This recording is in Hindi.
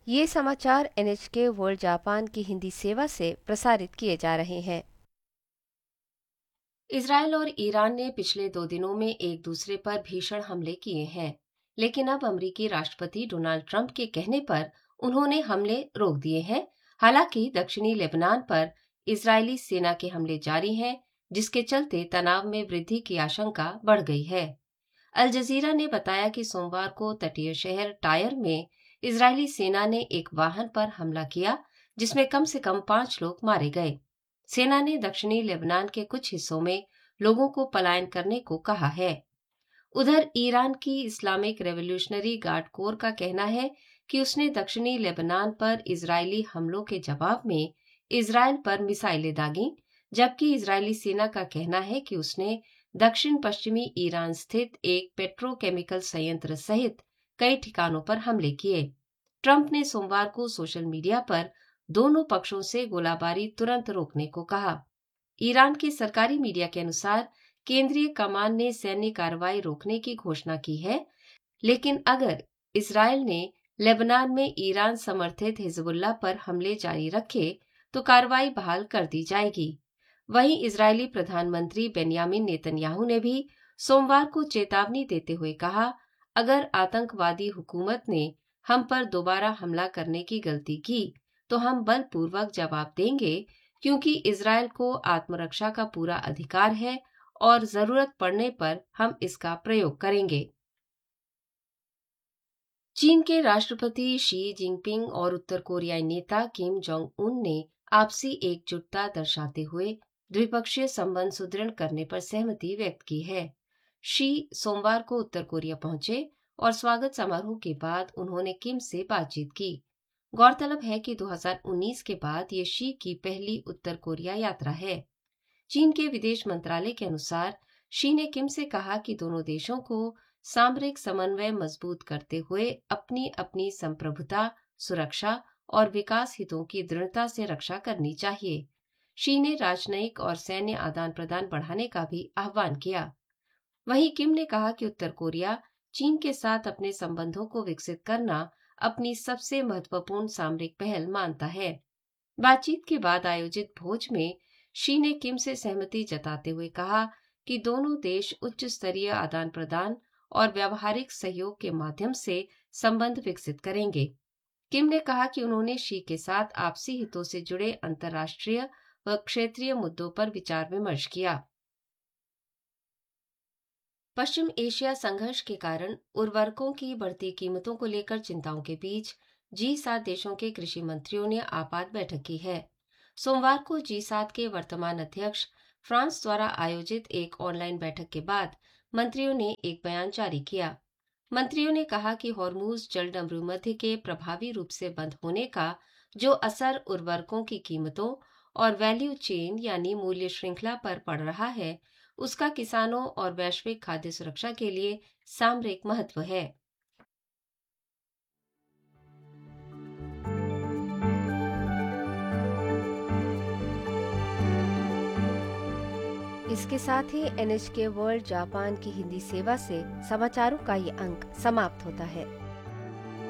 ये समाचार NHK वर्ल्ड जापान की हिंदी सेवा से प्रसारित किए जा रहे हैं। इजरायल और ईरान ने पिछले 2 दिनों में एक दूसरे पर भीषण हमले किए हैं, लेकिन अब अमेरिकी राष्ट्रपति डोनाल्ड ट्रंप के कहने पर उन्होंने हमले रोक दिए हैं। हालांकि दक्षिणी लेबनान पर इजरायली सेना के हमले जारी हैं, जिसके चलते तनाव में वृद्धि की आशंका बढ़ गई है। अल जजीरा ने बताया कि सोमवार को तटीय शहर टायर में इजरायली सेना ने एक वाहन पर हमला किया, जिसमें कम से कम 5 लोग मारे गए। सेना ने दक्षिणी लेबनान के कुछ हिस्सों में लोगों को पलायन करने को कहा है। उधर ईरान की इस्लामिक रेवोल्यूशनरी गार्ड कोर का कहना है कि उसने दक्षिणी लेबनान पर इजरायली हमलों के जवाब में इजरायल पर मिसाइलें दागीं, जबकि इजरायली सेना का कहना है कि उसने दक्षिण पश्चिमी ईरान स्थित एक पेट्रोकेमिकल संयंत्र सहित कई ठिकानों पर हमले किए। ट्रंप ने सोमवार को सोशल मीडिया पर दोनों पक्षों से गोलाबारी तुरंत रोकने को कहा। ईरान के सरकारी मीडिया के अनुसार केंद्रीय कमान ने सैन्य कार्रवाई रोकने की घोषणा की है, लेकिन अगर इजरायल ने लेबनान में ईरान समर्थित हिजबुल्लाह पर हमले जारी रखे तो कार्रवाई बहाल कर दी जाएगी। वहीं इजरायली प्रधानमंत्री बेंयामिन नेतन्याहू ने भी सोमवार को चेतावनी देते हुए कहा, अगर आतंकवादी हुकूमत ने हम पर दोबारा हमला करने की गलती की तो हम बलपूर्वक जवाब देंगे, क्योंकि इजरायल को आत्मरक्षा का पूरा अधिकार है और जरूरत पड़ने पर हम इसका प्रयोग करेंगे। चीन के राष्ट्रपति शी जिनपिंग और उत्तर कोरियाई नेता किम जोंग उन ने आपसी एकजुटता दर्शाते हुए द्विपक्षीय संबंध सुदृढ़ करने पर सहमति व्यक्त की है। शी सोमवार को उत्तर कोरिया पहुंचे और स्वागत समारोह के बाद उन्होंने किम से बातचीत की। गौरतलब है कि 2019 के बाद ये शी की पहली उत्तर कोरिया यात्रा है। चीन के विदेश मंत्रालय के अनुसार शी ने किम से कहा कि दोनों देशों को सामरिक समन्वय मजबूत करते हुए अपनी अपनी संप्रभुता, सुरक्षा और विकास हितों की दृढ़ता से रक्षा करनी चाहिए। शी ने राजनयिक और सैन्य आदान प्रदान बढ़ाने का भी आह्वान किया। वहीं किम ने कहा कि उत्तर कोरिया चीन के साथ अपने संबंधों को विकसित करना अपनी सबसे महत्वपूर्ण सामरिक पहल मानता है। बातचीत के बाद आयोजित भोज में शी ने किम से सहमति जताते हुए कहा कि दोनों देश उच्च स्तरीय आदान प्रदान और व्यावहारिक सहयोग के माध्यम से संबंध विकसित करेंगे। किम ने कहा कि उन्होंने शी के साथ आपसी हितों से जुड़े अंतर्राष्ट्रीय व क्षेत्रीय मुद्दों पर विचार विमर्श किया। पश्चिम एशिया संघर्ष के कारण उर्वरकों की बढ़ती कीमतों को लेकर चिंताओं के बीच G7 देशों के कृषि मंत्रियों ने आपात बैठक की है। सोमवार को G7 के वर्तमान अध्यक्ष फ्रांस द्वारा आयोजित एक ऑनलाइन बैठक के बाद मंत्रियों ने एक बयान जारी किया। मंत्रियों ने कहा कि हॉर्मुज जलडमरूमध्य के प्रभावी रूप से बंद होने का जो असर उर्वरकों की कीमतों और वैल्यू चेन यानी मूल्य श्रृंखला पर पड़ रहा है, उसका किसानों और वैश्विक खाद्य सुरक्षा के लिए सामरिक महत्व है। इसके साथ ही NHK वर्ल्ड जापान की हिंदी सेवा से समाचारों का ये अंक समाप्त होता है।